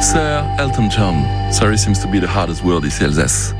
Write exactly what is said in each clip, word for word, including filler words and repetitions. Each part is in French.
Sir Elton John. Sorry seems to be the hardest word, ici Alsace.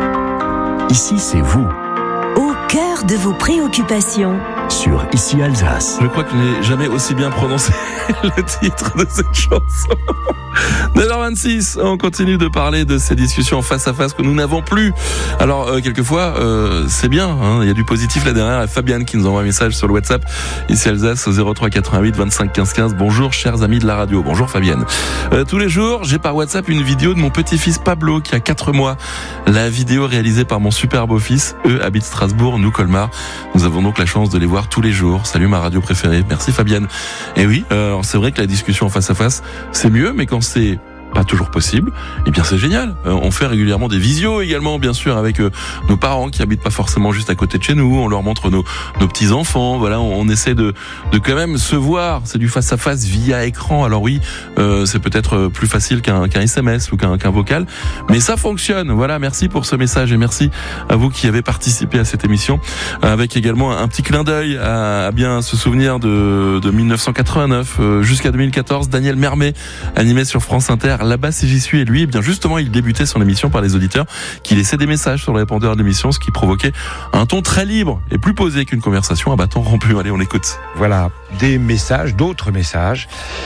Ici, c'est vous. Au cœur de vos préoccupations. Sur Ici Alsace. Je crois que je n'ai jamais aussi bien prononcé le titre de cette chanson. neuf heures vingt-six, on continue de parler de ces discussions face à face que nous n'avons plus. Alors, euh, quelquefois, euh, c'est bien, hein, il y a du positif là derrière. Fabienne qui nous envoie un message sur le WhatsApp, Ici Alsace, au zéro trois quatre-vingt-huit vingt-cinq quinze quinze. Bonjour, chers amis de la radio. Bonjour, Fabienne. Euh, tous les jours, j'ai par WhatsApp une vidéo de mon petit-fils Pablo qui a quatre mois. La vidéo réalisée par mon super beau-fils. Eux habitent Strasbourg, nous Colmar. Nous avons donc la chance de les voir tous les jours. Salut ma radio préférée. Merci Fabienne. Et oui, euh, c'est vrai que la discussion en face à face, c'est mieux, mais quand c'est pas toujours possible, eh bien c'est génial. Euh, on fait régulièrement des visios également, bien sûr, avec euh, nos parents qui habitent pas forcément juste à côté de chez nous. On leur montre nos, nos petits enfants. Voilà, on, on essaie de, de quand même se voir. C'est du face à face via écran. Alors oui, euh, c'est peut-être plus facile qu'un, qu'un S M S ou qu'un, qu'un vocal, mais ça fonctionne. Voilà, merci pour ce message et merci à vous qui avez participé à cette émission, avec également un petit clin d'œil à, à bien se souvenir de, de dix-neuf cent quatre-vingt-neuf euh, jusqu'à deux mille quatorze. Daniel Mermet animé sur France Inter. Là-bas, si j'y suis, et lui, eh bien justement, il débutait son émission par les auditeurs qui laissaient des messages sur le répondeur de l'émission, ce qui provoquait un ton très libre et plus posé qu'une conversation à bâton rompu. Allez, on écoute. Voilà, des messages, d'autres messages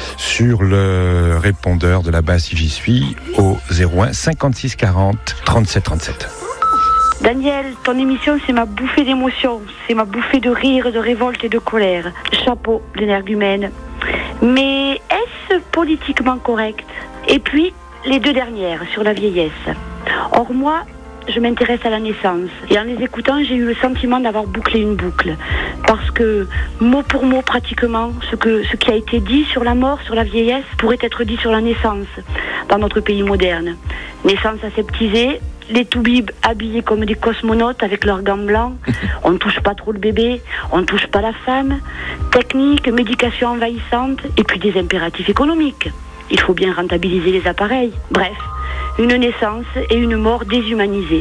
sur le répondeur de là-bas si j'y suis au zéro un cinquante-six quarante trente-sept trente-sept. Daniel, ton émission, c'est ma bouffée d'émotion, c'est ma bouffée de rire, de révolte et de colère. Chapeau, l'énergumène. Mais est-ce politiquement correct ? Et puis, les deux dernières, sur la vieillesse. Or, moi, je m'intéresse à la naissance. Et en les écoutant, j'ai eu le sentiment d'avoir bouclé une boucle. Parce que, mot pour mot, pratiquement, ce, que, ce qui a été dit sur la mort, sur la vieillesse, pourrait être dit sur la naissance, dans notre pays moderne. Naissance aseptisée, les toubibs habillés comme des cosmonautes avec leurs gants blancs, on ne touche pas trop le bébé, on ne touche pas la femme, technique, médication envahissante, et puis des impératifs économiques. Il faut bien rentabiliser les appareils. Bref, une naissance et une mort déshumanisée.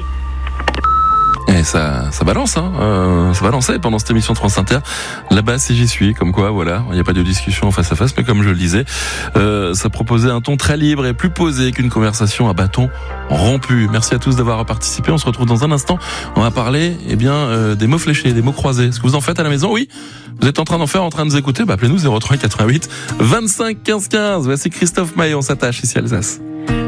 Et ça, ça balance, hein. Euh, ça balançait pendant cette émission de France Inter. Là-bas, si j'y suis, comme quoi, voilà, il n'y a pas de discussion face à face, mais comme je le disais, euh, ça proposait un ton très libre et plus posé qu'une conversation à bâton rompu. Merci à tous d'avoir participé. On se retrouve dans un instant. On va parler, eh bien, euh, des mots fléchés, des mots croisés. Est-ce que vous en faites à la maison? Oui. Vous êtes en train d'en faire, en train de nous écouter? Bah, appelez-nous zéro trois quatre-vingt-huit vingt-cinq quinze quinze. Voici Christophe Maé, on s'attache ici à Alsace.